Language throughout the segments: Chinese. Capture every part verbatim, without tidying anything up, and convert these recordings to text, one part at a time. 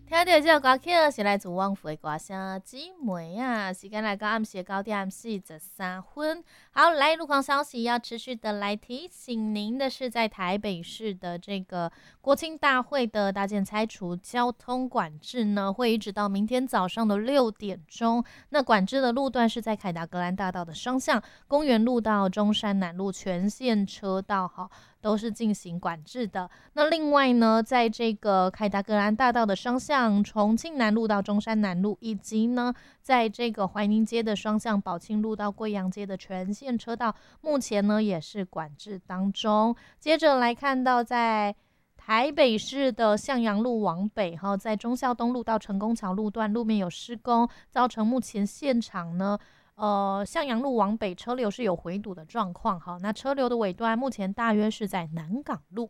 听到这首歌曲是来自汪菲歌声姊妹啊，时间来到暗时九点四十三分。好，来路况消息要持续的来提醒您的是，在台北市的这个国庆大会的大件拆除交通管制呢，会一直到明天早上的六点钟。那管制的路段是在凯达格兰大道的双向、公园路到中山南路全线车道，好，都是进行管制的。那另外呢，在这个凯达格兰大道的双向，重庆南路到中山南路，以及呢，在这个怀宁街的双向宝庆路到贵阳街的全线车道，目前呢也是管制当中。接着来看到在台北市的向阳路往北，哈，在忠孝东路到成功桥路段路面有施工，造成目前现场呢。呃，向阳路往北车流是有回堵的状况，哈，那车流的尾端目前大约是在南港路。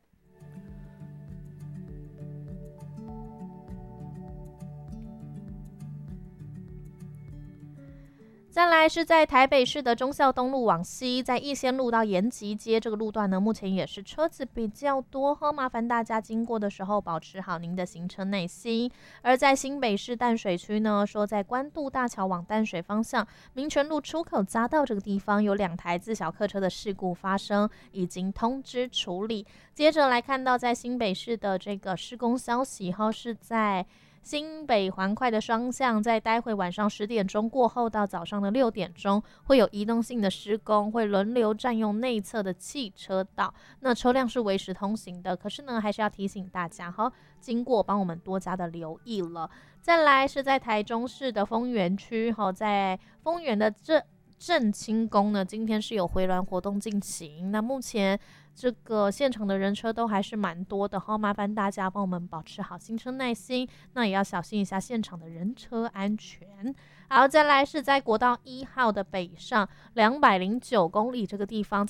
再来是在台北市的忠孝东路往西，在逸仙路到延吉街这个路段呢，目前也是车子比较多，呵，麻烦大家经过的时候保持好您的行车耐心。而在新北市淡水区呢，说在关渡大桥往淡水方向，民权路出口匝道这个地方有两台自小客车的事故发生，已经通知处理。接着来看到在新北市的这个施工消息，哈，是在新北环快的双向，在待会晚上十点钟过后到早上的六点钟，会有移动性的施工，会轮流占用内侧的汽车道。那车辆是维持通行的，可是呢，还是要提醒大家哈，经过帮我们多加的留意了。再来是在台中市的丰原区，哈，在丰原的这正清宫呢，今天是有回銮活动进行。那目前这个现场的人车都还是蛮多的哈，麻烦大家帮我们保持好行车耐心，那也要小心一下现场的人车安全。好，再来是在国道一号的北上两百零九公里这个地方，